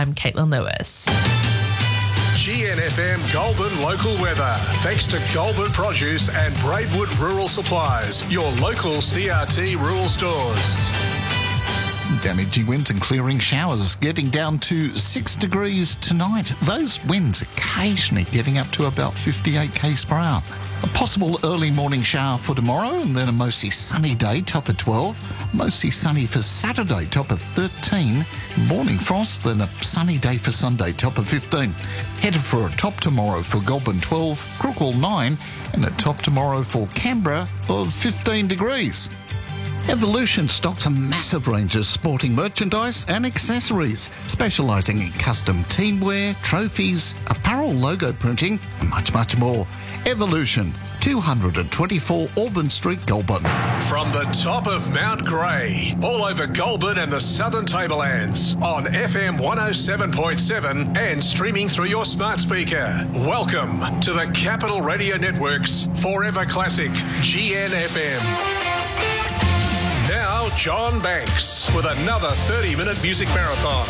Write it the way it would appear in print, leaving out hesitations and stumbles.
I'm Caitlin Lewis. GNFM Goulburn local weather. Thanks to Goulburn Produce and Braidwood Rural Supplies, your local CRT rural stores. Damaging winds and clearing showers, getting down to 6 degrees tonight. Those winds occasionally getting up to about 58 k's per hour. A possible early morning shower for tomorrow and then a mostly sunny day, top of 12. Mostly sunny for Saturday, top of 13. Morning frost, then a sunny day for Sunday, top of 15. Headed for a top tomorrow for Goulburn 12, Crookwell 9, and a top tomorrow for Canberra of 15 degrees. Evolution stocks a massive range of sporting merchandise and accessories, specialising in custom teamwear, trophies, apparel logo printing, and much, much more. Evolution, 224 Auburn Street, Goulburn. From the top of Mount Grey, all over Goulburn and the Southern Tablelands, on FM 107.7 and streaming through your smart speaker. Welcome to the Capital Radio Network's Forever Classic, GNFM. Now, John Banks with another 30-minute music marathon.